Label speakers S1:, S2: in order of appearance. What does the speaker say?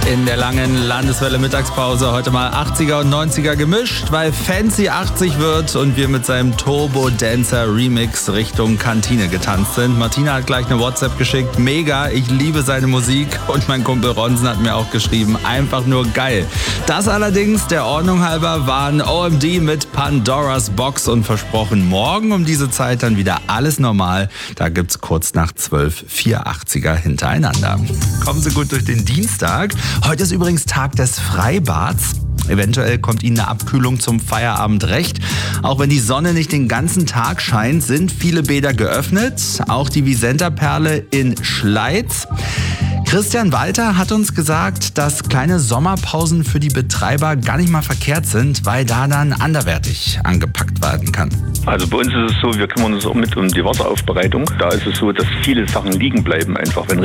S1: in der langen Landeswelle Mittagspause. Heute mal 80er und 90er gemischt, weil Fancy 80 wird und wir mit seinem Turbo Dancer Remix Richtung Kantine getanzt sind. Martina hat gleich eine WhatsApp geschickt. Mega, ich liebe seine Musik. Und mein Kumpel Ronsen hat mir auch geschrieben, einfach nur geil. Das allerdings, der Ordnung halber, waren OMD mit Pandora's Box und versprochen, morgen um diese Zeit dann wieder alles normal. Da gibt's kurz nach 12 480er hintereinander. Kommen Sie gut durch den Dienstag. Heute ist übrigens Tag des Freibads. Eventuell kommt Ihnen eine Abkühlung zum Feierabend recht. Auch wenn die Sonne nicht den ganzen Tag scheint, sind viele Bäder geöffnet. Auch die Visenta-Perle in Schleiz. Christian Walter hat uns gesagt, dass kleine Sommerpausen für die Betreiber gar nicht mal verkehrt sind, weil da dann anderweitig angepackt werden kann.
S2: Also bei uns ist es so, wir kümmern uns auch mit um die Wasseraufbereitung. Da ist es so, dass viele Sachen liegen bleiben einfach. Wenn